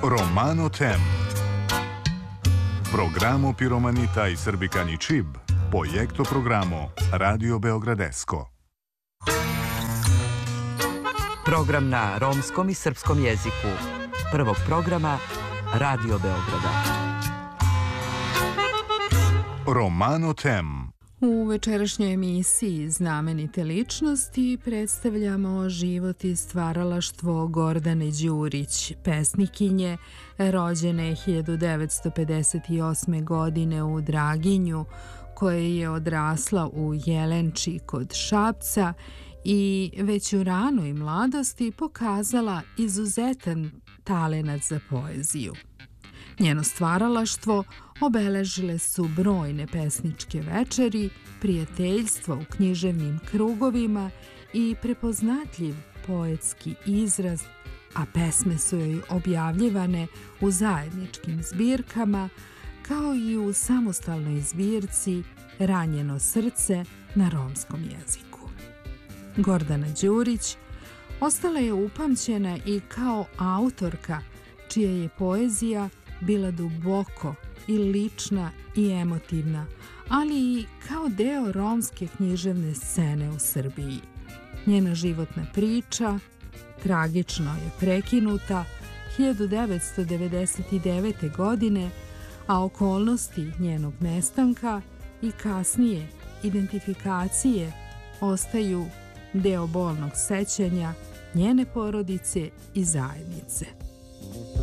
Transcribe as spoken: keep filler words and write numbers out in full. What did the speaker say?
Romano Tem. Programo Piromanita i Srbikani Čib, projekto programo Radio Beogradesko. Program na romskom i srpskom jeziku prvog programa Radio Beograda. Romano Tem. U večerašnjoj emisiji Znamenite ličnosti predstavljamo život i stvaralaštvo Gordane Đurić, pesnikinje rođene hiljadu devetsto pedeset osme. godine u Draginju, koja je odrasla u Jelenči kod Šapca i već u ranoj mladosti pokazala izuzetan talenat za poeziju. Njeno stvaralaštvo obeležile su brojne pesničke večeri, prijateljstva u književnim krugovima i prepoznatljiv poetski izraz, a pesme su joj objavljivane u zajedničkim zbirkama, kao i u samostalnoj zbirci Ranjeno srce na romskom jeziku. Gordana Đurić ostala je upamćena i kao autorka čija je poezija bila duboko i lična i emotivna, ali i kao deo romske književne scene u Srbiji. Njena životna priča tragično je prekinuta hiljadu devetsto devedeset devete. godine, a okolnosti njenog nestanka i kasnije identifikacije ostaju deo bolnog sećanja njene porodice i zajednice.